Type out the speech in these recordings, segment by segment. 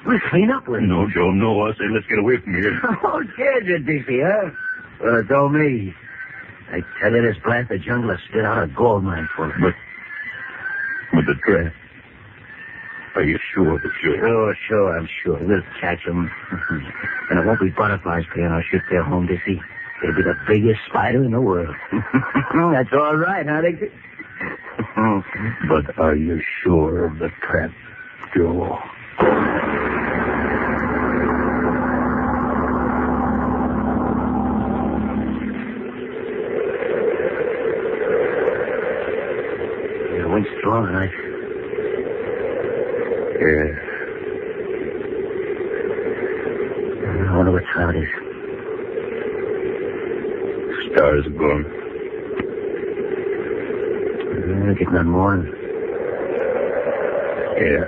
We'll clean up with it. No, Joe, no. I say let's get away from here. Oh, scared you, Dixie, huh? Well, it's all me. I tell you, this plant, the jungle, has spit out a gold mine for us. But the trap. Are you sure that you're... Oh, sure, I'm sure. We'll catch them. And it won't be butterflies paying our ship their home, Dixie. They'll be the biggest spider in the world. That's all right, huh, Dixie? But are you sure of the trap, Joe? The wind's strong tonight. Yeah. I wonder what time it is. Stars are gone. Getting on morning. Yeah.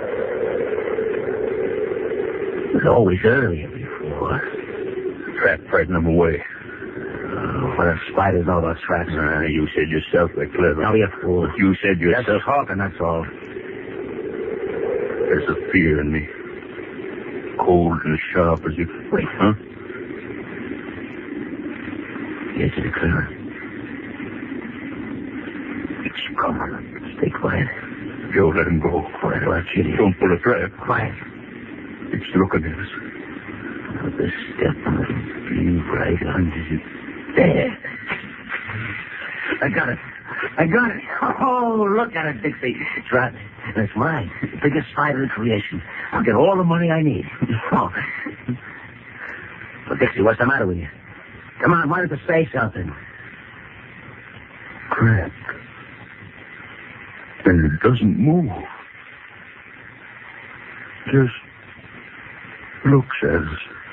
It was always early before. Trap frightened them away. What do spiders know about traps? You said yourself they're clever. Don't be a fool. But you said yourself... Just talking, that's all. There's a fear in me. Cold and sharp as you... Wait. Huh? Yes, it's clear. It's coming. Stay quiet. Joe, let him go. Quiet, or I'll kill you. Don't pull a trap. Quiet. It's looking at us. Now, the step be right under you. There. I got it. Oh, look at it, Dixie. It's right. And it's mine. The biggest spider in creation. I'll get all the money I need. Oh. Well, Dixie, what's the matter with you? Come on, why don't you say something? Crap. And it doesn't move. Just looks at us.